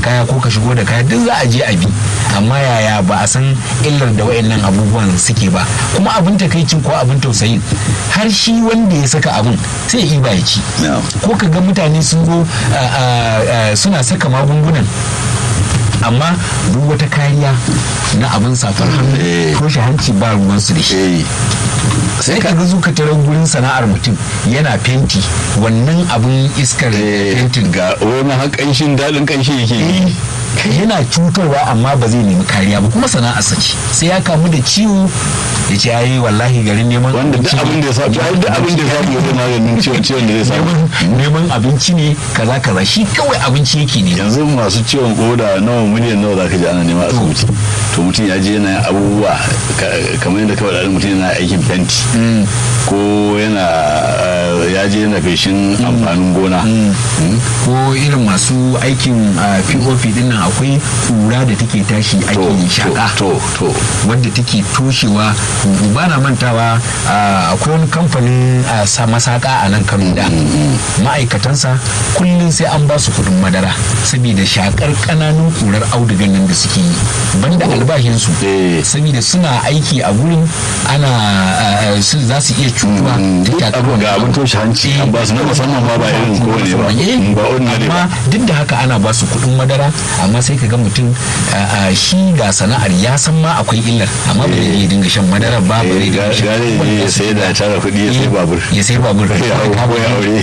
kaya ko ka shigo da kaya duk za a je a bi, amma yaya ba a san illar da wayannan abubuwan suke ba. Kuma abin takaicin ko abin tausayin har shi wanda ya saka abin sai ya iba ya ci, ko ka ga mutane sun zo suna saka magungunan amma duk wata kariya na abin safar hannu toshe hanci ba ruwansu da shi. sai ka ga zuka tarar gurin sana'ar mutum yana fenti, wannan abin iskar fentin ga wani haƙanshin daɗin ƙanshi yake yana cutarwa amma ba zai nemi kariya ba, kuma sana'arsa ce. Sai ya kamu da ciwo ya ce ayi wallahi garin neman wanda duk abin da ya samu zai maganin ciwon da zai samu, neman abinci ne kaza kaza, shi kawai abinci yake ne. Yanzu masu ciwon koda miliyan nawa zaka ji ana nema asibiti, to mutum ya je yana abubuwa kamar yadda kawai da mutum yana aikin fenti ko ya je yana feshin amfanin gona ko irin masu aikin POP din nan akwai kura da take tashi ake shaka wadda take toshewa. Ba na mantawa akwai wani kamfanin masaka a nan Kano da ma'aikatansa kullum sai an ba su kudin madara saboda shakar kananun kurar audugan nan da suke yi, banda albashinsu saboda suna aiki a gurin ana za su iya cutuwa ga abin toshe hanci an ba su na musamman ba irin kowane ba amma duk da haka ana ba su kudin madara. Amma sai ka ga mutum shi ga sana'ar ya san ma akwai illar amma ba zai iya dinga shan madara ba zai dinga shan ya sai da tara kuɗi ya sai babur ya aure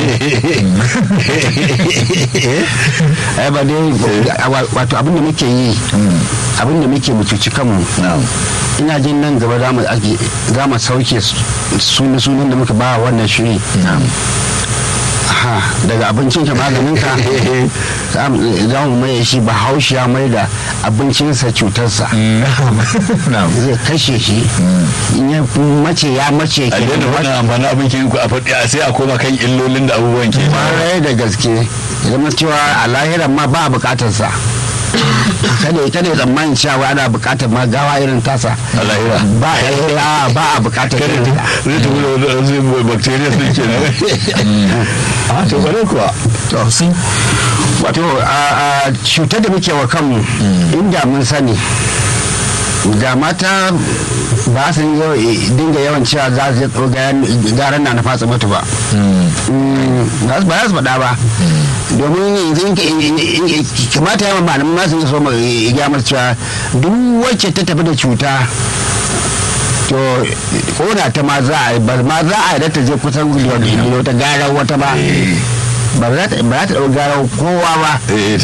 ai ba dai wato abin da muke yi abin da muke mutuci kanmu. Ina jin nan gaba za mu sauke sunan da muka ba wannan shiri daga abincinka maganinka za mu maye shi bahaushe mai da abincinsa cutarsa zai kashe shi in ya mace ya mace ke da wannan amfanin abincin ku a faɗi sai a koma kan illolin da abubuwan ke kwarai da gaske zama cewa a lahiran ma ba a bukatarsa kada ya tsammanin cewa ana bukatar ma gawa irin tasa ba a bukatar irin zai tafi da wasu bacteria sun ke na to bare kuwa wato cutar da muke wa kanmu inda mun sani da mata ba su dinga yawan cewa za su tso garan na fasa mutu ba ba za su faɗa ba, domin kamata yawan malamin masu yi so mai gyamar cewa duk wacce ta tafi da cuta to kona ta ma za a yi da ta je kusan wata garar wata ba ba za ta ɗau garar kowa ba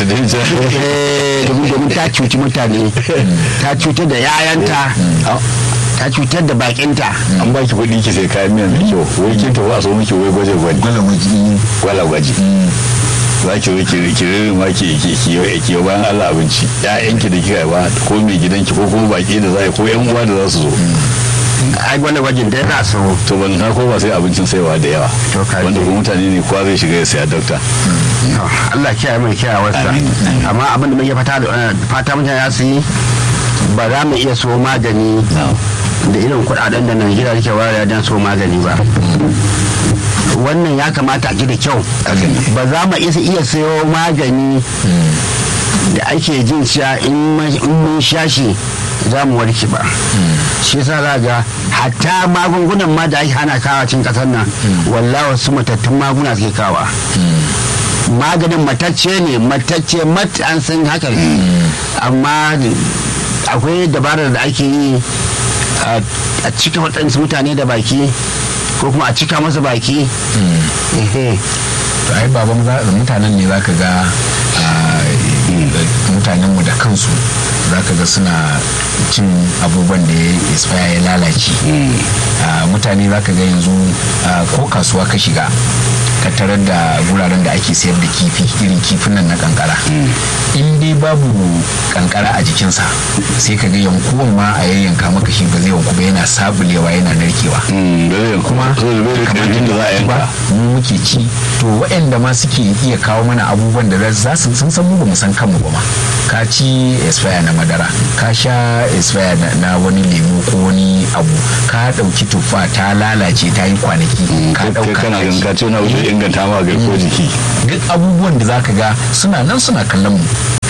domin ta cuci mutane, ta cutar da yayanta, ta cutar da bakinta. An baki kuɗi ki sai kayan miyan da kyau, wai kin tafi a so miki wai gwala gwaji za ki wai ki ma ki bayan Allah abinci ƴaƴanki da kika ba ko mai gidanki ko kuma baki da za ko ƴan uwa da za su zo. Ai wani wajen da yana so to ban na ko ba sai abincin saiwa da yawa wanda kuma mutane ne kowa zai shiga ya saya dokta. Allah kiyaye mai kiyaye wasa, amma abin da muke fata mutane ya su yi ba za mu iya so magani da irin kuɗaɗen da Najeriya take wariya don so magani ba. Wannan ya kamata a ji da kyau, ba za mu iya sayo magani da ake jin cewa in mun sha shi za mu warke ba. Shi yasa za ga hatta magungunan ma da ake hana kawa cin kasar nan wallahi wasu matattun maguna suke kawa. Maganin matacce ne an san haka, amma akwai dabarar da ake yi a cika waɗansu mutane da baki ko kuma a cika masa baki. To ai baban mutanen ne zaka ga mutanenmu da kansu zaka ga suna cin abubuwan da ya expire ya lalace. Mutane zaka ga yanzu ko kasuwa ka shiga ka tarar da guraren da ake sayar da kifi irin kifin nan na kankara, in dai babu kankara a jikinsa sai ka ga yankuwan ma a yayyanka maka shi ba zai yanku ba, yana sabulewa yana narkewa kuma kamar yadda za a yanka mu muke ci. To waɗanda ma suke iya kawo mana abubuwan da za su sun san mu ba mu san kanmu ba ma. Ka ci expire na madara, ka sha expire na wani lemu ko wani abu, ka ɗauki tuffa ta lalace ta yi kwanaki ka ɗauka ka ce na wuce inganta ma garko jiki. Duk abubuwan da zaka ga suna nan suna kallon mu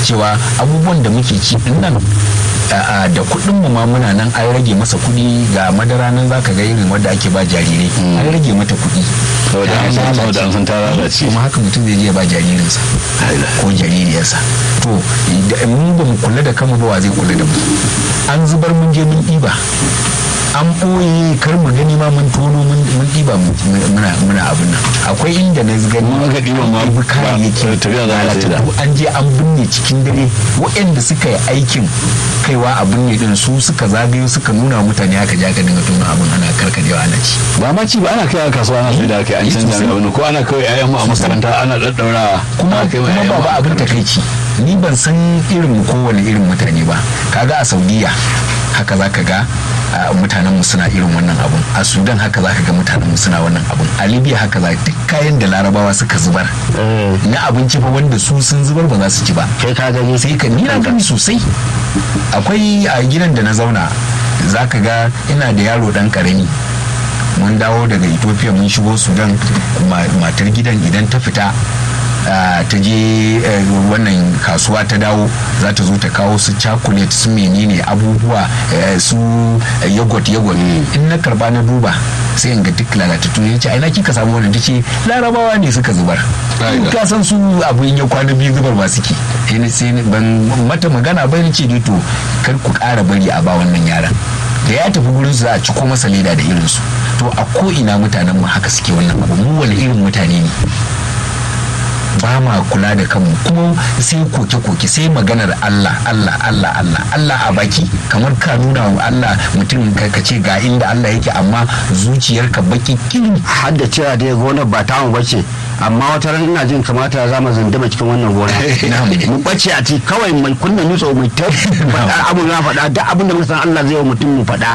cewa abubuwan da muke ci din nan da kuɗin mu ma muna nan an rage masa kuɗi. Ga madara nan zaka ga irin wanda ake ba jarirai an rage mata kuɗi saboda an san ta lalace, kuma haka mutum zai je ba jaririnsa ko jaririyarsa. To mu ba mu kula da kanmu ba, wa zai kula da mu? An zubar mun je mun ɗiba, an ɓoye kar mu gani ma mun tono mun ɗiba muna abin nan. Akwai inda na gani aka ɗiba ma kayayyaki an je an binne cikin dare. Waɗanda suka yi aikin kaiwa a binne din su suka zagayo suka nuna mutane haka ja ka dinga tono abin ana karkarewa ana ci. Ba ma ci ba, ana kai a kasuwa ana sai da kai an canza abin, ko ana kai ƴaƴan mu a makaranta ana daddaura kuma ba abin takeici. Ni ban san irin kowane irin mutane ba. Kaga a Saudiya haka zaka ga mutanen mu suna irin wannan abun, a Sudan haka zaka ga mutanen mu suna wannan abun, a Libya haka za duk kayan da Larabawa suka zubar na abinci fa wanda su sun zubar ba za su ci ba. Kai ka gani? Sai ka ni na gani sosai. Akwai a gidan da na zauna zaka ga ina da yaro dan karami, mun dawo daga Ethiopia mun shigo Sudan. Matar gidan idan ta fita ta je wannan kasuwa ta dawo za ta zo ta kawo su chocolate su menene abubuwa su yogurt in na karba na duba sai in ga duk lalatattu ya ce ai na kika samu wannan, ta ce Larabawa ne suka zubar. Ka san su abin ya kwana biyu zubar ba suke. Sai ban mata magana ba, ni ce dai to kar ku ƙara bari a ba wannan yaran, da ya tafi gurin su za a ciko masa leda da irin su. To a ko ina mutanen mu haka suke wannan abu. Mu wani irin mutane ne? Ba ma kula da kanmu, kuma sai koke-koke, sai maganar Allah a baki, kamar ka nuna wa Allah mutum ka ce ga inda Allah yake amma zuciyarka baki kin. Har da cewa dai gonar ba ta mu bace, amma wata ran ina jin kamata za mu zunduma cikin wannan gona mu bace a ci kawai mai kunna nutso mai ta abu na faɗa da abin da muka san Allah zai wa mutum mu faɗa.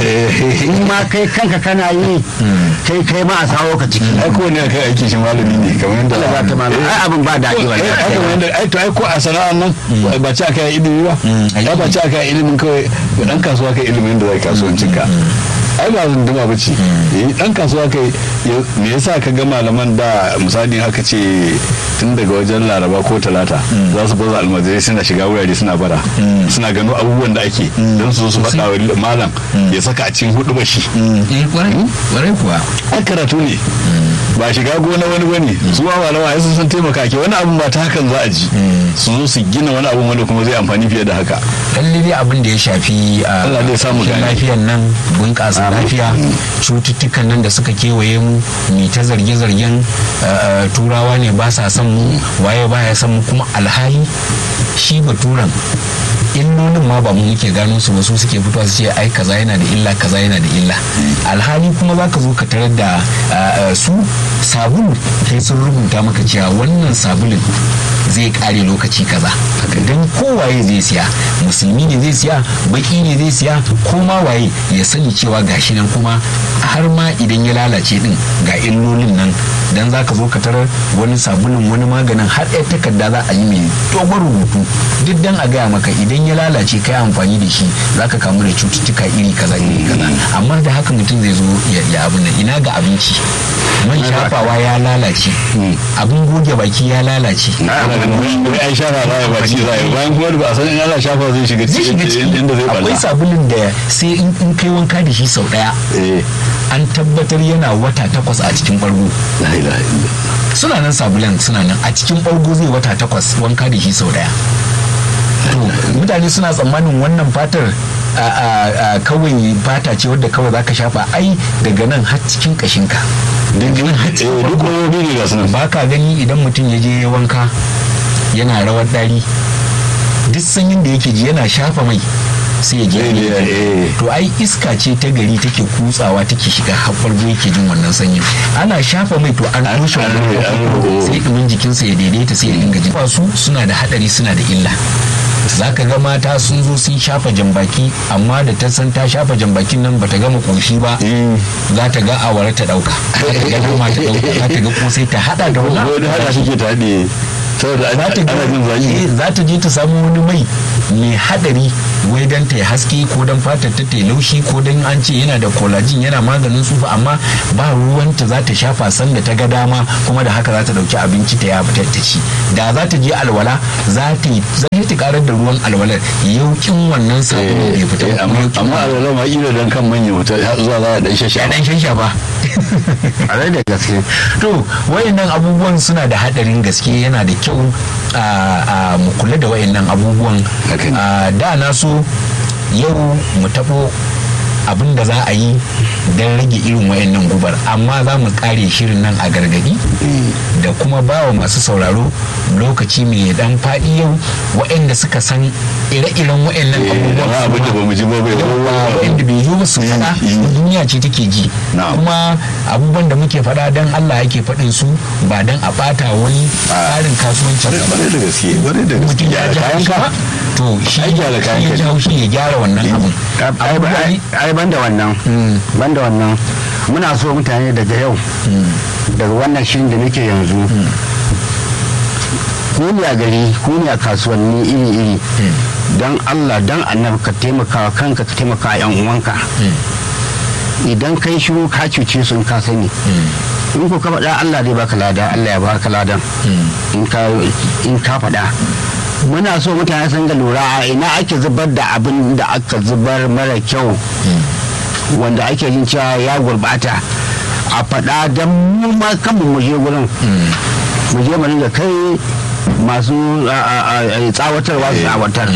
In ma kai kanka kana yi kai ma a sawo ka ciki. Ai ko ne kai aiki shi malami ne kamar yadda ai abin ba daɗi ba. Ai to ai ko a sana'an nan ba ci aka yi ilimi ba, ai ba ci aka yi ilimin kawai dan kasuwa kai ilimin da zai kasuwancin ka. Ai ba zunduma ba ce dan kasuwa kai. Me yasa ka ga malaman da misali haka ce tun daga wajen Laraba ko Talata za su baza almajirai suna shiga wurare suna bara, suna gano abubuwan da ake don su zo su faɗa wa malam ya saka a cikin hudu bashi. Kwarai kuwa ai karatu ne ba shiga gona wani bane. Su ma malama ai sun taimaka ke wani abun ba ta hakan za a ji su zo su gina wani abun wanda kuma zai amfani fiye da haka. Lalle dai abin da ya shafi Allah zai samu lafiyan nan, bunƙasa lafiya, cututtukan nan da suka kewaye mu ta zarge-zargen turawa ne ba sa son mu, waye baya son mu, kuma alhali shi baturan illolin ma ba mu muke gano su ba, su suke fitowa su ce ai kaza yana da illa kaza yana da illa. Alhali kuma zaka zo ka tarar da su sabulu sai sun rubuta maka cewa wannan sabulun zai kare lokaci kaza, don kowaye zai siya, musulmi ne zai siya, baki ne zai siya, ko ma waye ya sani cewa gashi nan, kuma har ma idan ya lalace din ga illolin nan. Dan zaka zo ka tarar wani sabulun wani maganin har ɗaya takarda za a yi mai dogon rubutu duk dan a gaya maka idan ya lalace kai amfani da shi zaka kamu da cututtuka iri kaza. Amma da haka mutum zai zo ya abin nan. Ina ga abinci, man shafawa ya lalace, abin goge baki ya lalace. Ai shafa za a baki za a yi bayan kuma ba a san in ana shafa zai shiga cikin inda zai balla. Akwai sabulun da sai in kai wanka da shi sau ɗaya an tabbatar yana wata 8 a cikin ɓargo. Suna nan sabulan suna nan a cikin ɓargo zai wata 8 wanka da shi sau ɗaya. To mutane suna tsammanin wannan fatar kawai fata ce wadda kawai zaka shafa, ai daga nan har cikin kashinka. Duk wani ne ga sunan. Ba ka gani idan mutum ya je wanka yana rawar dari, duk sanyin da yake ji yana shafa mai sai ya je. To ai iska ce ta gari take kutsawa take shiga haɓar yake jin wannan sanyin. Ana shafa mai to an toshe wannan sai ɗumin jikinsa ya daidaita sai ya dinga jin. Su suna da haɗari, suna da illa. Zaka ga mata sun zo sun shafa jambaki, amma da ta san ta shafa jambakin nan bata gama koshi ba za ta ga awara ta dauka, za ta ga goma ta dauka, za ta ga kosai ta hada da wani hada shi ke ta haɗe saboda ana jin zaki. Za ta je ta samu wani mai mai hadari wai dan ta yi haske ko dan fatar ta yi laushi ko dan an ce yana da collagen yana maganin tsufa, amma ba ruwanta za ta shafa sanda ta ga dama kuma da haka za ta dauki abinci ta ya fitar ta ci. Da za ta je alwala za ta karar da ruwan alwalar yaukin wannan sabulu bai fita. Amma alwala ma ila dan kan manya wuta zuwa za a dan shasha ba a rai da gaske. To wayannan abubuwan suna da hadarin gaske, yana da kyau a mu kula da wayannan abubuwan. Da na so yau mu tabo abin da za a yi don rage irin wayannan gubar, amma za mu kare shirin nan a gargadi da kuma bawa masu sauraro lokaci mai dan faɗi yau wayanda suka san ire-iren wayannan abubuwan abin da ba mu ji ba bai wayanda bai zo su faɗa, duniya ce take ji. Kuma abubuwan da muke faɗa don Allah yake faɗin su ba don a ɓata wani tsarin kasuwancin ba. Mutum ya ji haushi ba to shi ya ji haushi ya gyara wannan abin. Ai banda wannan muna so mutane daga yau daga wannan shirin da muke yanzu ku ne a gari ku ne a kasuwanni iri-iri don Allah don annabi ka taimaka kanka ka taimaka yan uwanka. Idan kai shiru ka cuce su in ka sani, in ko ka faɗa Allah zai baka lada, Allah ya baka ladan in ka faɗa. Muna so mutane sun ga lura a ina ake zubar da abin da aka zubar mara kyau wanda ake jin cewa ya gurbata a faɗa don mu ma kanmu mu je gurin mu je mu da kai masu tsawatarwa su tsawatar.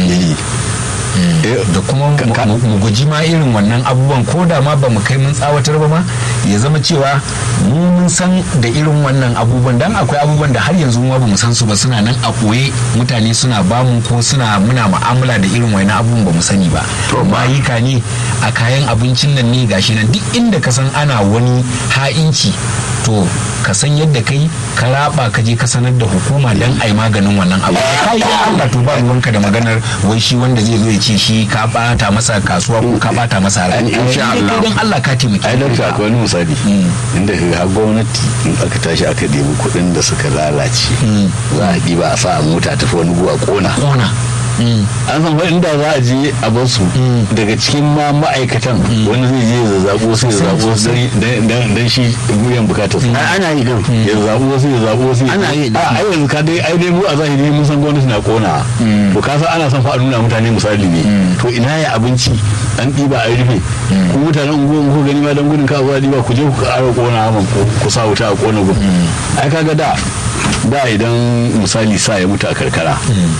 Da kuma mu guji ma irin wannan abubuwan, ko da ma ba mu kai mun tsawatar ba ma ya zama cewa mun san da irin wannan abubuwan, dan akwai abubuwan da har yanzu ma ba mu san su ba, suna nan a koye mutane suna bamu ko muna mu'amala da irin wannan abubuwan ba mu sani ba. Mayuka ne a kayan abincin nan ne gashi nan duk inda ka san ana wani ha'inci to ka san yadda kai ka raba ka je ka sanar da hukuma dan ai maganin wannan abu. Kai da Allah to ba ruwanka da maganar wai shi wanda zai zo ya ce shi ka bata masa kasuwa ko ka bata masa rai. Insha Allah dan Allah ka taimake. Ai dan akwai wani misali inda ga gwamnati in aka tashi aka debi kuɗin da suka lalace za a diba a sa a mota tafi wani guwa kona an san fa inda za a je a bar su daga cikin ma ma'aikatan wani zai je ya zaɓo sai ya zaɓo dan shi biyan bukatar su ana yi din ya zaɓo sai ya zaɓo sai ana yi a ai yanzu ka dai ai dai mu a zahiri mun san gwamnati na kona to ka san ana son fa a nuna mutane misali ne to ina ya abinci an ɗiba a rufe ku mutanen unguwan ku gani ma dan gudun ka zuwa ɗiba ku je ku ƙara kona ku sa wuta a kona gun ai kaga da idan misali sa ya mutu a karkara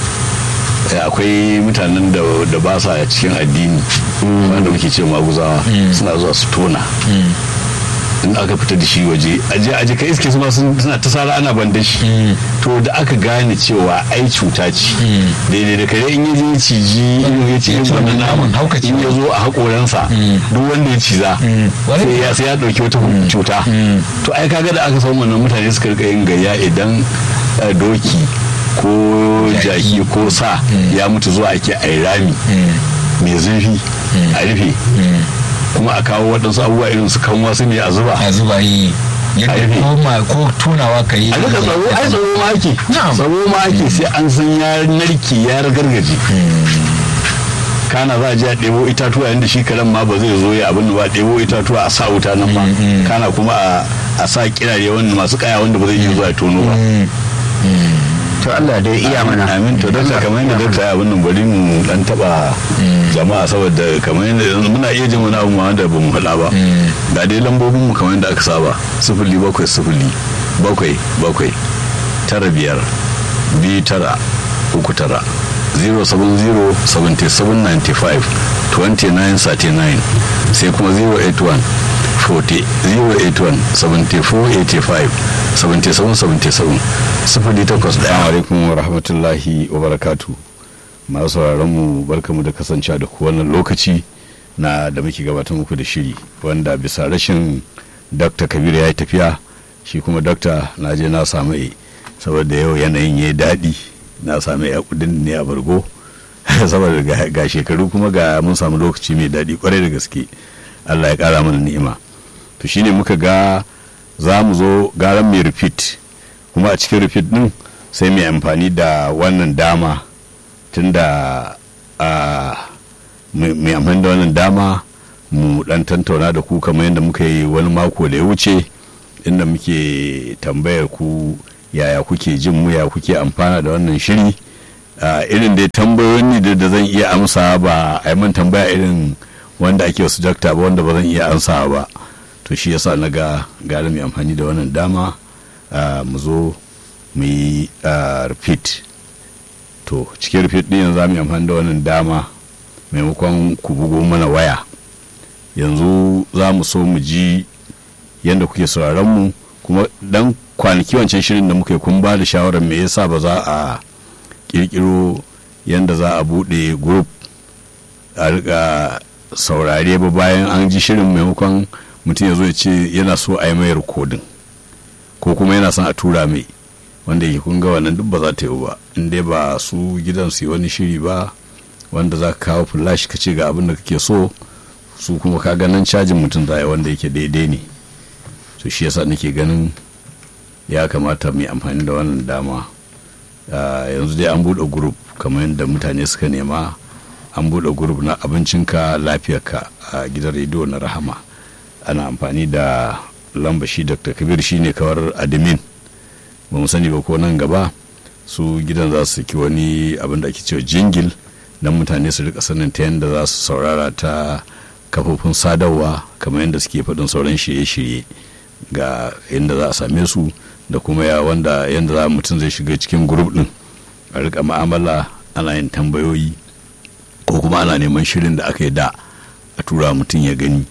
akwai mutanen da ba sa cikin addini wanda muke ce maguzawa suna zuwa su tona in aka fita da shi waje aje ka iske su ma suna ta sara ana bandan shi to da aka gane cewa ai cuta ce daidai da kare in yaje ciji ya ci wannan naman in ya zo a hakoransa duk wanda ya ciza sai ya dauki wata cuta to ai kaga da aka samu wannan mutane suka rika yin gayya idan doki ko jaki ko sa ya mutu zuwa ake a rami mai zurfi a rufe kuma a kawo waɗansu abubuwa irin su kanwa su ne a zuba yi yadda ko tunawa ka yi a duka tsaro ma ake sai an san ya narke ya ragargaje kana za a je a ɗebo itatuwa yadda shi karen ma ba zai zo ya abin da ba ɗebo itatuwa a sa wuta nan ma kana kuma a sa kirare wanda masu kaya wanda ba zai iya zuwa tono ba to Allah dai iya mana amin to don kamar yadda dokta ya abin bari mu dan taba jama'a saboda kamar yadda muna iya jin wani abu ma wanda ba mu hada ba ga dai lambobin mu kamar yadda aka saba 0707 7 tara 5 2 tara 3 tara 0707795 2939 sai kuma 081 7777 Assalamu alaikum wa rahmatullahi wa barakatu. Masu sauraron mu barkamu da kasancewa da ku wannan lokaci na da muke gabatar muku da shiri wanda bisa rashin Dr. Kabiru ya yi tafiya shi kuma Dr. na je na samu saboda yau yanayin ya yi daɗi na samu ya kudin ne a bargo saboda ga shekaru kuma ga mun samu lokaci mai daɗi kwarai da gaske Allah ya ƙara mana ni'ima to shine muka ga za mu zo garan mai repeat kuma a cikin repeat din sai mai amfani da wannan dama tunda mai amfani da wannan dama mu dan tantauna da ku kamar yadda muka yi wani mako da ya wuce, inda muke tambayar ku yaya kuke jin mu, ya kuke amfana da wannan shiri. Irin dai tambayoyin ne da zan iya amsa, ba a yi min tambaya irin wanda ake wasu dakta ba wanda ba zan iya amsa ba. To shi yasa na ga gara mai amfani da wannan dama mu zo mu yi repeat. To cikin repeat ɗin za mu yi amfani da wannan dama maimakon ku bugo mana waya. Yanzu za mu so mu ji yadda kuke sauraron mu, kuma dan kwanaki wancan shirin da muka yi kun ba da shawarar me yasa ba za a kirkiro yadda za a bude group a rika saurare ba bayan an ji shirin, maimakon mutum ya zo ya ce yana so a yi mai rikodin ko kuma yana son a tura mai, wanda yake kun ga wannan duk ba za ta yi ba in dai ba su gidan su yi wani shiri ba wanda za ka kawo flash ka ce ga abin da kake so, su kuma ka ganin cajin mutum za a yi wanda yake daidai ne. To shi yasa nake ganin ya kamata mu amfani da wannan dama. Yanzu dai an buɗe group kamar yadda mutane suka nema, an buɗe group na abincinka lafiyarka a gidan rediyo na Rahama. Ana amfani da lamba shi Dr. Kabir shine kawar admin, ba mu sani ba ko nan gaba su gidan za su saki wani abin da ake cewa jingil don mutane su rika sanin ta yadda za su saurara ta kafofin sadarwa kamar yadda suke faɗin sauran shirye-shirye, ga yadda za a same su da kuma yadda za mutum zai shiga cikin grup din a rika ma'amala, ana yin tambayoyi ko kuma ana neman shirin da aka yi da a tura mutum ya gani.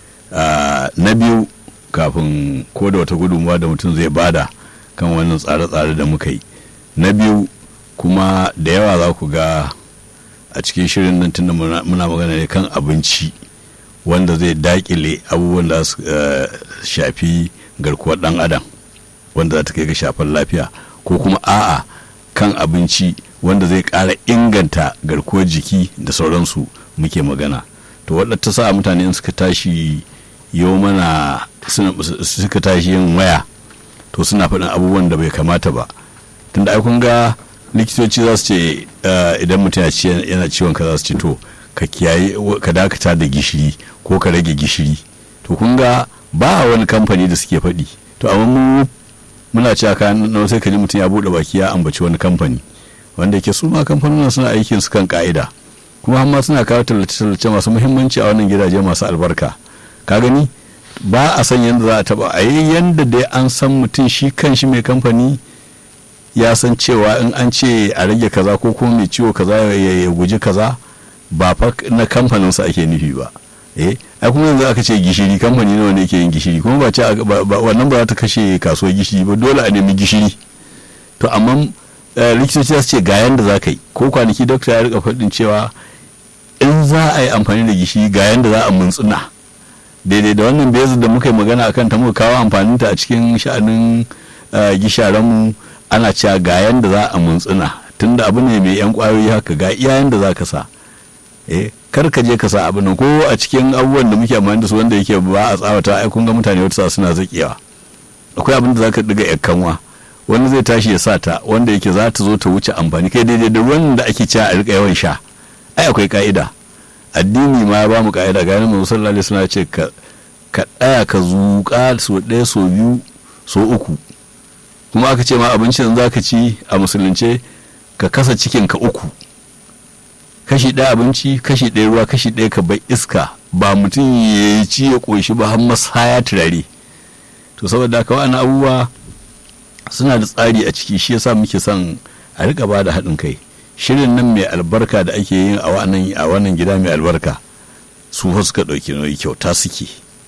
Na biyu, kafin ko da wata gudunmuwa da mutum zai bada kan wannan tsare-tsare da muka yi, na biyu kuma da yawa za ku ga a cikin shirin nan tunda muna magana ne kan abinci wanda zai dakile abubuwan da su shafi garkuwar dan adam, wanda za ta kai ga shafar lafiya, ko kuma a'a kan abinci wanda zai ƙara inganta garkuwar jiki da sauransu muke magana. To wadda ta sa mutane suka tashi yau mana suka tashi yin waya, to suna faɗin abubuwan da bai kamata ba, tunda ai kun ga likitoci za su ce idan mutum yana ciwon ka za su ce to ka kiyaye, ka dakata da gishiri ko ka rage gishiri. To kun ga ba wani kamfani da suke faɗi, to amma muna cewa kayan sai ka ji mutum ya buɗe baki ya ambaci wani kamfani wanda yake su ma kamfanonin suna aikin su kan ka'ida, kuma amma suna kawo tallace-tallace masu muhimmanci a wannan gidaje masu albarka. Ka gani ba a san yadda za a taba a yi yadda dai an san mutum shi kan shi mai kamfani ya san cewa in an ce a rage kaza ko kuma mai ciwo kaza ya guji kaza, ba fa na kamfaninsa ake nufi ba. Ai kuma yanzu aka ce gishiri, kamfani nawa ne ke yin gishiri, kuma ba ce wannan ba za ta kashe kasuwar gishiri ba, dole a nemi gishiri. To amma likitoci za su ce ga yanda za ka yi, ko kwanaki dokta ya rika faɗin cewa in za a yi amfani da gishiri ga yanda za a muntsuna, daidai da wannan bezin da muka yi magana akan ta muka kawo amfaninta a cikin sha'anin gisharenmu, ana cewa ga yanda za a muntsuna, tunda abu ne mai yan kwayoyi haka, ga iya yanda za ka sa. Kar ka je ka sa abu nan, ko a cikin abubuwan da muke amfani da su wanda yake ba a tsawata, ai kun ga mutane wata suna zakewa. Akwai abin da za ka diga yan kanwa, wani zai tashi ya sa ta wanda yake za ta zo ta wuce amfani, kai daidai da ruwan da ake cewa a rika yawan sha, ai akwai ka'ida. Addini ma ya ba mu ka'ida, gani mu sallallahu alaihi wasallam ce ka ɗaya ka zuƙa so ɗaya so biyu so uku, kuma aka ce ma abincin za ka ci a musulunce ka kasa cikin ka uku, kashi ɗaya abinci, kashi ɗaya ruwa, kashi ɗaya ka bai iska, ba mutum ya ci ya ƙoshi ba har masaya turare. To saboda haka wa'annan abubuwa suna da tsari a ciki, shi yasa muke son a rika ba da haɗin kai. Shirin nan mai albarka da ake yin a wannan gida mai albarka, su fa suka ɗauki nauyi, kyauta suke,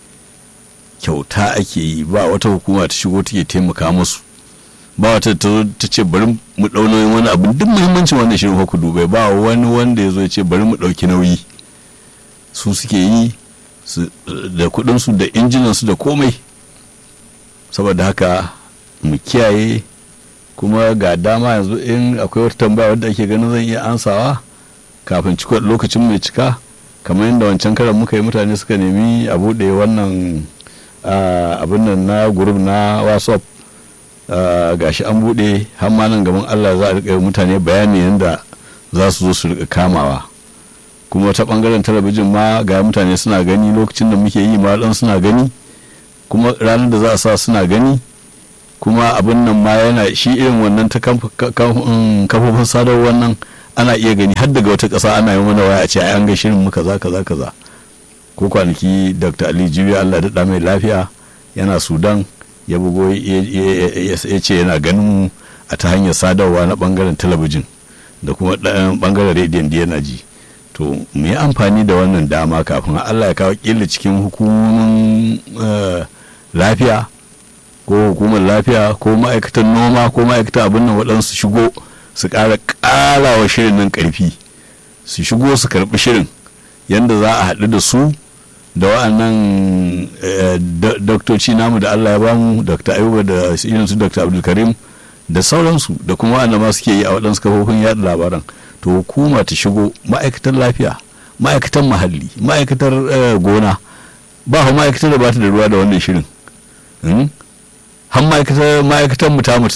kyauta ake yi, ba wata hukuma ta shigo take taimaka musu, ba wata ta ce bari mu ɗau nauyin wani abu. Duk muhimmancin wannan shirin ku dubai, ba wani wanda ya zo ya ce bari mu ɗauki nauyi, su suke yi da kuɗinsu da injinansu da komai. Saboda haka mu kiyaye, kuma ga dama yanzu in akwai wata tambaya wadda ake ganin zan iya ansawa kafin lokacin mai cika, kamar yadda wancan karan muka yi, mutane suka nemi a buɗe wannan abin nan na group na WhatsApp, gashi an buɗe, har ma nan gaban Allah za a rika mutane bayani yadda za su zo su rika kamawa. kuma ta bangaren talabijin ma ga mutane suna gani, lokacin da muke yi ma dan suna gani, kuma ranar da za a sa suna gani, kuma abin nan ma yana shi irin wannan ta kafofin sadarwar nan ana iya gani har daga wata ƙasa ana yi mana waya a ce ai an ga shirin mu kaza kaza kaza. Ko kwanaki Dr. Ali Jibi Allah da mai lafiya yana Sudan ya bugo ya ce yana ganin mu a ta hanyar sadarwa na bangaren talabijin da kuma ɗayan bangaren rediyon da yana ji. To mu yi amfani da wannan dama kafin Allah ya kawo kila cikin hukumomin lafiya ko hukumar lafiya ko ma'aikatan noma ko ma'aikatan abin nan waɗansu shigo su ƙara wa shirin nan ƙarfi, su shigo su karɓi shirin yadda za a haɗu da su da wa'annan doktoci namu da Allah ya bamu, Dr. Ayuba da irin su Dr. Abdulkarim da sauransu, da kuma wa'anda ma suke yi a waɗansu kafofin yaɗa labaran. To hukuma ta shigo, ma'aikatan lafiya, ma'aikatan muhalli, ma'aikatar gona, ba ma'aikatar da ba ta da ruwa da wannan shirin. Har ma'aikatan mu ta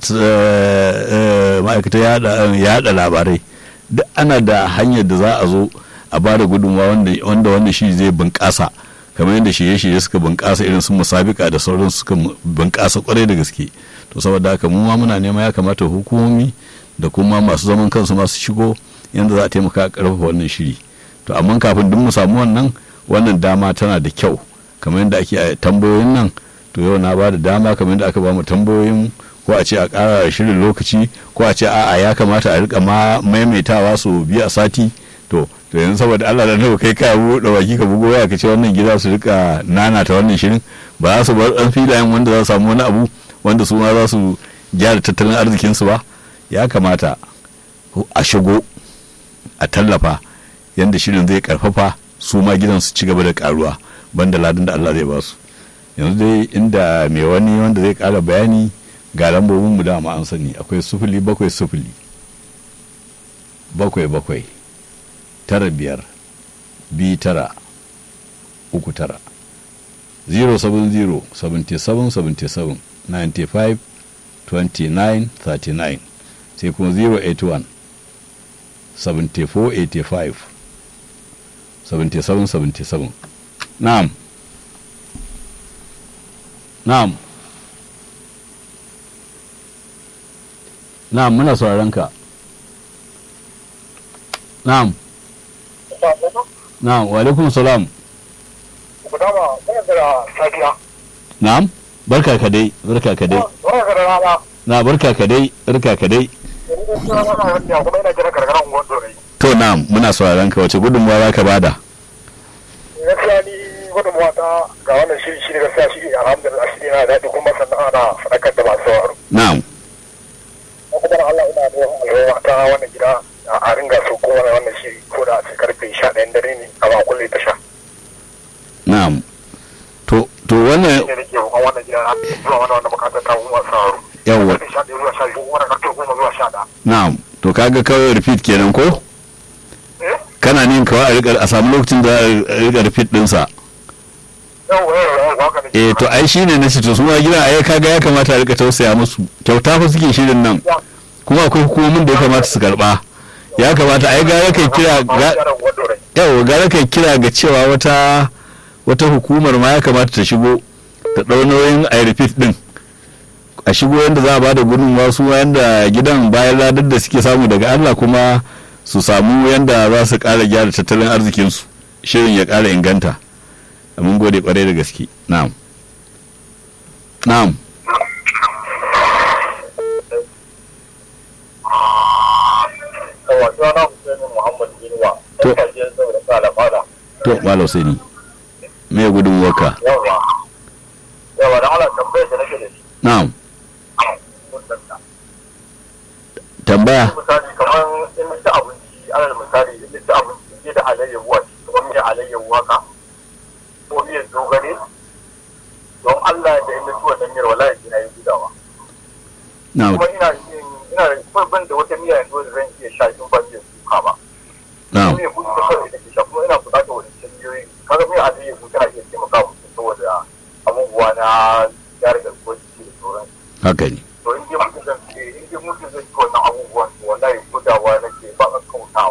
ma'aikatar yaɗa labarai duk ana da hanyar da za a zo a ba da gudunmawa wanda wannan shi zai bunƙasa, kamar yadda shirye-shirye suka bunƙasa irin su musabika da sauran suka bunƙasa kwarai da gaske. To saboda haka mu ma muna nema ya kamata hukumomi da kuma masu zaman kansu masu shigo yadda za a taimaka a ƙarfafa wannan shiri. To amma kafin duk mu samu wannan dama tana da kyau, kamar yadda ake tambayoyin nan. To yau na ba da dama kamar yadda aka ba mu tambayoyin, ko a ce a ƙara shirin lokaci, ko a ce a'a ya kamata a rika maimaitawa su biyu a sati. To yanzu saboda Allah da nawa kai ka buɗe baki ka bugo waya ka ce wannan gida su rika nanata wannan shirin, ba za su bar ɗan filayen wanda za su samu wani abu wanda su ma za su gyara tattalin arzikinsu ba. Ya kamata a shigo a tallafa yadda shirin zai karfafa su ma gidan su ci gaba da karuwa banda ladin da Allah zai ba su. Yanzu dai inda mai wani wanda zai kara bayani ga lambobin mu dama an sani, akwai 070 7 tara biyar bi tara uku tara 070 77 77 95 29 39 sai kuma 081 74 85 77 77. Na'am muna sauraron ka. Na'am wa alaikum salam. Na'am barka ka dai. Na barka ka dai. To na'am muna sauraron ka, wace gudunmawa za ka bada? Gaskiya ni gudunmawa ta ga wannan shiri shi ne gaskiya shi alhamdulillah shi na daɗi kuma sannan ana faɗakar da masu sauraro. Na'am. Kuma Allah ina da alheri ta wannan gida a ringa so ko wannan shiri ko da a karfe 11 dare ne a ba kulle ta sha. Na'am. To wannan ne ke wannan gida zuwa wannan bukatar ta mu masu sauraro. Yawwa. Na'am. To kaga kawai repeat kenan ko? Kana nin kawai a samu lokacin da a riga repeat dinsa. To ai shine na ce to su ma gidan ai kaga ya kamata a rika tausaya musu, kyauta fa suke shirin nan, kuma akwai hukumomin da ya kamata su karba. Ya kamata ai gara kai kira ga cewa wata hukumar ma ya kamata ta shigo ta dau nauyin ai repeat din, a shigo yanda za a bada gudunmawa su yanda gidan bayan ladar da suke samu daga Allah kuma su samu yanda za su ƙara gyara tattalin arzikinsu, shirin ya ƙara inganta. Mun gode kwarai da gaske. Na'am. To Malam Sani me gudunmuwarka? Yawa da Allah tambayar da nake da shi. Na'am. Tambaya. Misali kamar in ci abinci, alal misali in ci abinci da alayyahu a ciki, kamar mai alayyahu haka ko miyar dogare, don Allah da in ci wannan miyar wallahi ina yi gudawa. Na'am. Kuma ina ban da wata miya yanzu da zan iya sha in ba miyar kuka ba. Na'am. Miyar kuka kawai da ke sha kuma ina buƙatar wani miyoyi. Kaga miyar alayyahu tana iya taimaka mutum saboda abubuwa na gyara garkuwar jiki da sauransu. Haka ne. To in mutum zai ci wannan abubuwan wallahi gudawa nake ba a kautawa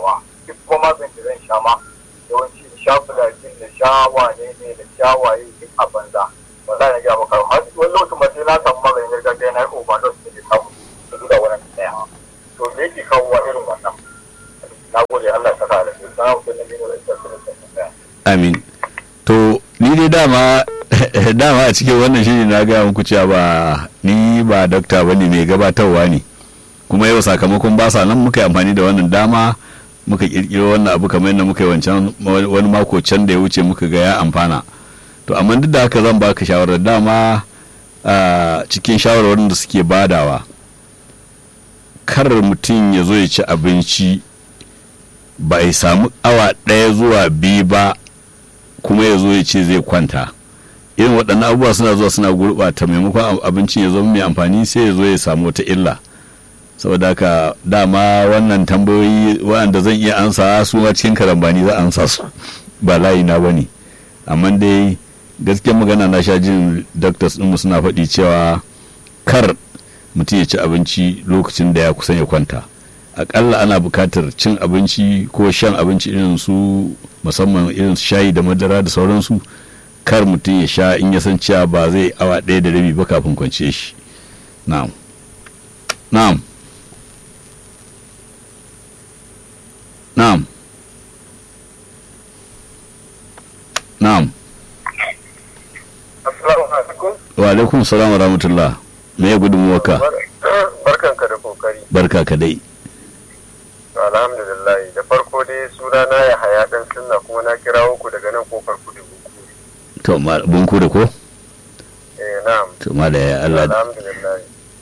duk kuma maganin da zan sha ma yawanci in sha fulajin da sha wane ne da sha waye duk a banza wallahi na gaya maka har wani lokacin ma sai na samu maganin gargajiya na yi overdose da ke samu da duka wannan daya to me yake kawo wa irin wannan na gode Allah ya saka da su na mutum da ne da amin. To ni dai dama a cikin wannan shiri na gaya muku cewa ba ni ba dokta bane mai gabatarwa ne, kuma yau sakamakon ba sa nan muka yi amfani da wannan dama muka kirkiro wannan abu kamar yadda muka yi wancan wani mako can da ya wuce muka ga ya amfana. To amma duk da haka zan baka shawarar dama cikin shawarwarin da suke badawa, kar mutum ya zo ya ci abinci ba ya samu awa 1 zuwa 2 ba kuma ya zo ya ce zai kwanta. Irin waɗannan abubuwa suna zuwa suna gurɓata, maimakon abincin ya zama mai amfani sai ya zo ya samu wata illa. Saboda haka dama wannan tambayoyi waɗanda zan iya ansa su ma cikin karambani za a ansa su, ba layi na bane. Amma dai gaskiyar magana na sha jin doctors ɗinmu suna faɗi cewa kar mutum ya ci abinci lokacin da ya kusan ya kwanta. Akalla ana bukatar cin abinci ko shan abinci irin su musamman irin su shayi da madara da sauransu, kar mutum ya sha in ya san cewa ba zai awa 1.5 ba kafin kwance shi. Na'am na'am na'am na'am. Assalamu alaikum. Wa alaikum salam wa rahmatullah. Me ya gudunmuwarka? Barkanka da kokari. Barka ka dai. Alhamdulillah, da farko dai suna na ya haya dan sunna kuma na kirawo ku daga nan kofar kudu Bunkure. To Bunkure ko? Na'am. To da ya Allah. Alhamdulillah.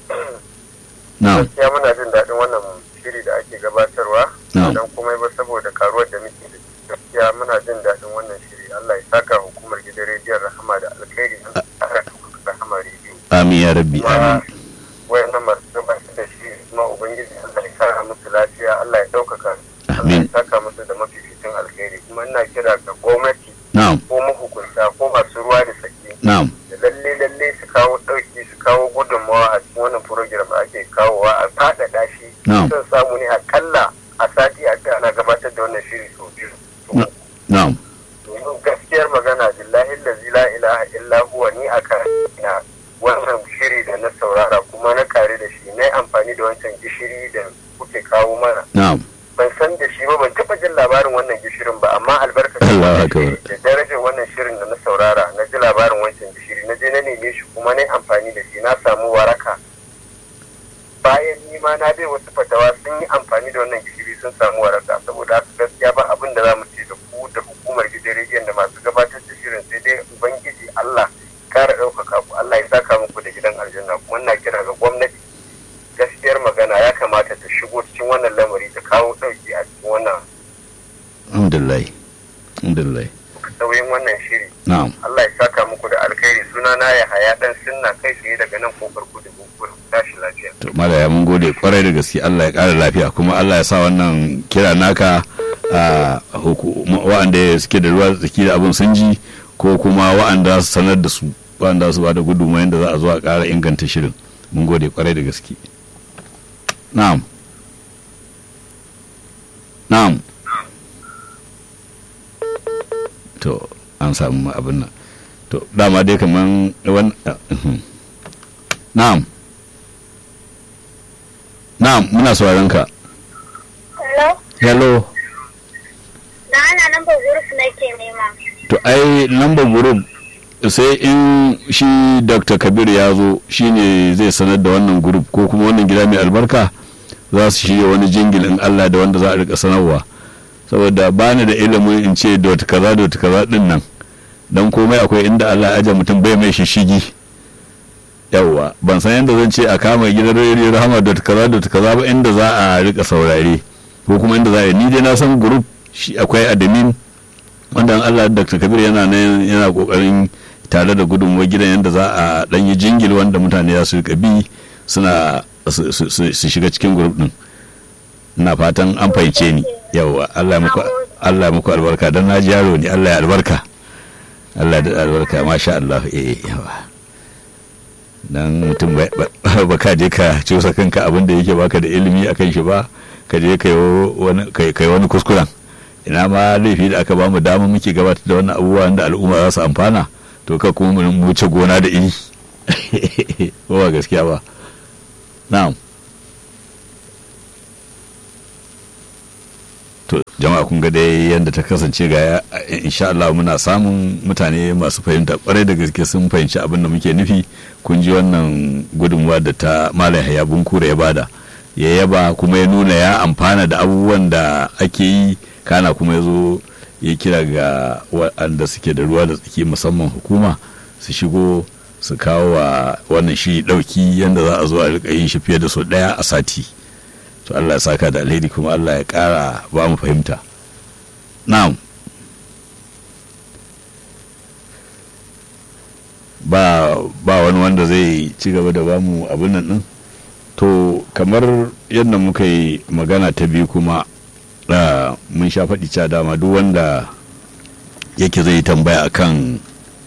Na'am. Gaskiya muna jin daɗin wannan shiri da ake gabatarwa. Na'am. Dan kuma ba saboda karuwar da muke da gaskiya muna jin daɗin wannan shiri. Allah ya saka hukumar gidan rediyon Rahama da alkhairi an tsara Rahama rediyo. Amin ya rabbi. Amin. Wayannan masu gabatar da shi kuma ubangiji Allah ya kara musu lafiya, Allah ya ɗaukaka. Amin. Allah ya saka musu da mafificin alkhairi. Kuma ina kira ga gwamnati Na'am. ko mahukunta ko masu ruwa da sake. Na'am. Da lalle su kawo ɗauki, su kawo gudunmawa a cikin wannan program da ake kawowa a faɗaɗa shi. Na'am. Sun samu ne akalla a sati a ce ana gabatar da wannan shiri sau biyu. Na'am. Domin gaskiyar magana billahi lazi la ilaha illa huwa ni a na wannan shiri da na saurara kuma na kare da shi na amfani da wancan gishiri da kuke kawo mana. Na'am. Ban san da shi ba, ban taɓa jin labarin wannan gishirin ba, amma albarkacin Allah wannan akbar. shiri da darajar wannan shirin da na saurara na ji labarin wancan gishiri na je na neme shi kuma na yi amfani da shi na samu waraka. Bayan ni ma na bai wasu fatawa sun yi amfani da wannan gishiri sun samu waraka, saboda haka gaskiya ba abin da za mu ce da ku da hukumar gidan rediyon da masu gabatar da shirin sai dai ubangiji Allah kara ɗaukaka ku, Allah ya saka muku da gidan aljanna. Kuma ina kira ga gwamnati, gaskiyar magana ya kamata ta shigo cikin wannan lamari ta kawo ɗauki a cikin wannan Alhamdulillah. Alhamdulillah. sauyin wannan shiri. Na'am. Allah ya saka muku da alkhairi. Suna na ya haya dan sunna kai tsaye daga nan kofar kudu Bunkure. Tashi lafiya. To ya mun gode kwarai da gaske, Allah ya ƙara lafiya kuma Allah ya sa wannan kira naka a wa'anda suke da ruwa tsaki da abin sun ji, ko kuma wa'anda su sanar da su, wa'anda su ba da gudunmawa yadda za a zo a ƙara inganta shirin. Mun gode kwarai da gaske. Na'am. Na'am. To an samu abin nan. To dama dai kaman wannan. Na'am. Na'am, muna sauraron ka. Hello? Hello. Da ana lambar group nake nema. To ai lambar group sai in shi Dr. Kabir ya zo shine zai sanar da wannan group ko kuma wannan gida mai albarka za su shirya wani jingil in Allah da wanda za a rika sanarwa. Saboda bani da ilimin in ce dot kaza din nan. Dan komai akwai inda Allah ya aje mutum bai mai shishigi. Yawwa, ban san yadda zan ce a kama gidan rediyo Rahama kaza ba inda za a rika saurare ko kuma inda za a yi. Ni dai na san group shi akwai admin wanda Allah Dr. Kabir yana kokarin tare da gudunmuwar gidan yadda za a dan yi jingil wanda mutane za su rika bi suna su shiga cikin group din. Ina fatan an fahimce ni. Yawwa, Allah muku albarka dan na ji yaro ne. Allah ya albarka. Allah da albarka, masha Allah. Yawa. Dan mutum ba ka je ka cusa kanka abin da yake baka da ilimi akan shi ba, ka je kai wani kuskuren. Ina ma laifi da aka bamu dama muke gabatar da wannan abubuwan da al'umma za su amfana, to ka kuma mu wuce gona da iri ko ba gaskiya ba. Na'am. To jama'a kun ga dai yadda ta kasance ga insha Allah muna samun mutane masu fahimta kwarai da gaske sun fahimci abin da muke nufi. Kun ji wannan gudunmuwa da ta Malam Yahaya Bunkure ya bada, ya yaba kuma ya nuna ya amfana da abubuwan da ake yi, kana kuma ya zo ya kira ga waɗanda suke da ruwa da tsaki musamman hukuma su shigo su kawo wa wannan shiri ɗauki yadda za a zo a riƙa yin shi fiye da sau ɗaya a sati. To Allah ya saka da alheri kuma Allah ya ƙara ba mu fahimta. Na'am. Ba wani wanda zai ci gaba da ba mu abin nan ɗin. To kamar yadda muka yi magana ta biyu kuma mun sha faɗi ca dama duk wanda yake zai tambaya akan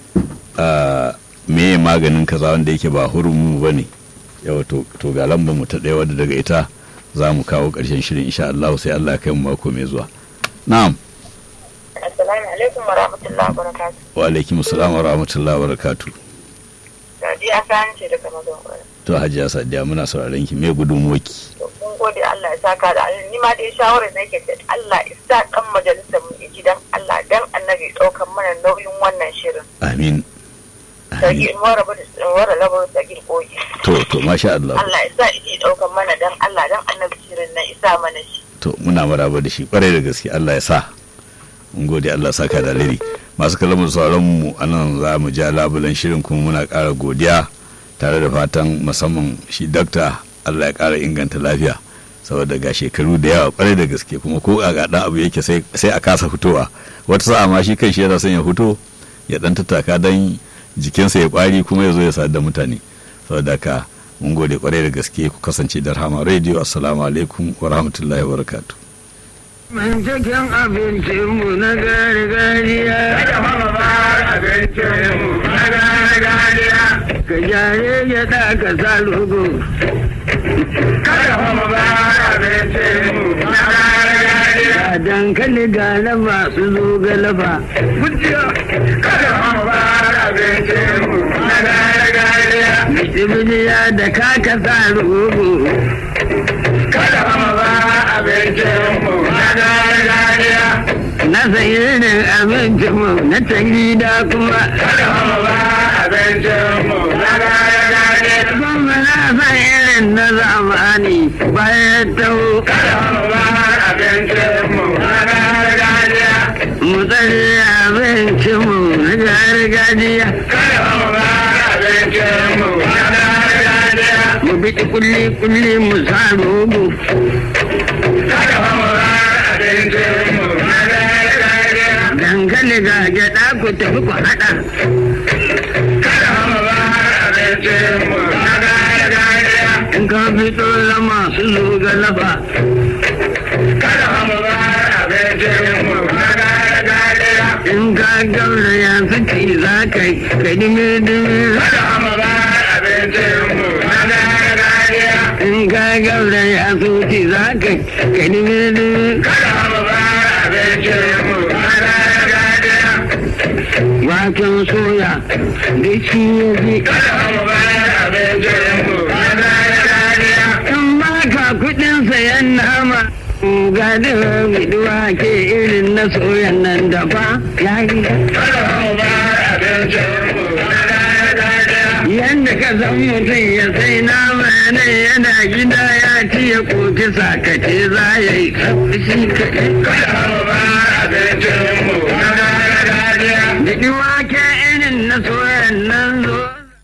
meye maganin kaza wanda yake ba hurumu ba ne. Yawa to ga lambar mu ta ɗaya wadda daga ita za mu kawo ƙarshen shirin insha Allah, sai Allah ya kai mu mako mai zuwa. Na'am. Assalamu alaikum wa rahmatullahi wa barakatuh. Wa alaikum assalam wa rahmatullahi wa barakatuh. Sadiya Sani ce daga Mazan. To Hajiya Sadiya muna sauraron ki, me gudunmuwarki? Mun gode Allah ya saka da alheri. Ni ma dai shawarar da yake Allah ya sa dan majalisar mu ji dan Allah dan Annabi daukan mana nauyin wannan shirin. Amin. Sai mu rabu da labar da koyi. To masha Allah. Allah ya sa yake daukan mana dan Allah dan Annabi shirin na isa mana shi. To muna maraba da shi kwarai da gaske, Allah ya sa. Mun gode, Allah saka da alheri. Masu kalamun sauran mu anan za mu ja labulan shirin kuma muna ƙara godiya tare da fatan musamman shi dakta Allah ya ƙara inganta lafiya, saboda ga shekaru da yawa kwarai da gaske kuma ko a dan abu yake sai a kasa fitowa. Wata sa'a ma shi kan shi yana son ya fito ya dan tattaka dan jikinsa ya kwari kuma ya zo ya sadar da mutane. Saboda ka mun gode kwarai da gaske, ku kasance da Rahama Radio. Assalamu alaikum wa rahmatullahi wa barakatuh. Man cikin abincinmu na gargajiya, kada mama ba abincinmu na gargajiya, ka jare ya ka sa logo. Kada mama ba abincinmu na gargajiya, ga dankali ga laba su zo ga laba. Kada mama ba abincinmu na gargajiya, bisibiliya da ka sa logo. Kada mama ba abincinmu na gargajiya, na sayi ne abincinmu na ta gida kuma. Kada mama ba abincinmu na gargajiya, kuma na san irin na zamani bayan taho. Kada mama ba abincinmu na gargajiya, mu tsari abincinmu na gargajiya. Kada mama ba abincinmu na gargajiya, mu bi kulli mu sa rogo. Kada mama ba abincinmu na gargajiya, dangane ga gyaɗa ku tafi ku haɗa. Kada mama ba abincinmu na gargajiya, in ka fito zama su zo ga lafa. Kada mama ba abincinmu na gargajiya, in ka gauraya suke za ka yi ka dimi-dimi. Kada mama ba abincinmu na gargajiya, in ka gauraya suke za ka yi ka dimi-dimi. Kada mama ba abincinmu na gargajiya, waken soya da shi ya ji. Kada mama ba abincinmu na gargajiya, in ba ka kuɗin sayan nama ga da biduwa ke irin na soyan nan da fa ya yi. Kada mama ba abincinmu na gargajiya, yanda ka san mutum ya sai nama ne yana gida ya ci ya koki sakace za ya yi shi kaɗai. Kada mama ba abincinmu na gargajiya, biduwa ke irin na soyan nan zo.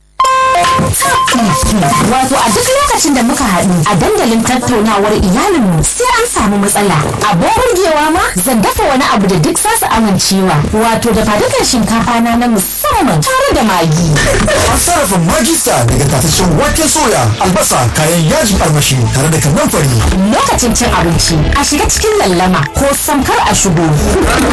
Wato a duk lokacin da muka haɗu a dandalin tattaunawar iyalinmu sai an samu matsala. Abin burgewa ma zan dafa wani abu da duk zasu amincewa. Wato da fadukan shinkafa na musamman tare da magi. An sarrafa magista daga tafashin waken soya, albasa, kayan yajin armashi tare da kannan fari. Lokacin cin abinci a shiga cikin lallama ko samkar a shigo.